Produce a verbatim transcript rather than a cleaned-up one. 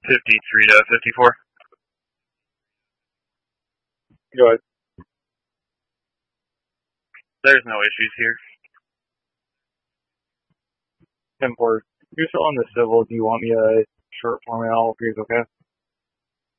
fifty-three to fifty-four. Go ahead. There's no issues here. ten four. You're still on the civil. Do you want me a short format? All agrees, okay?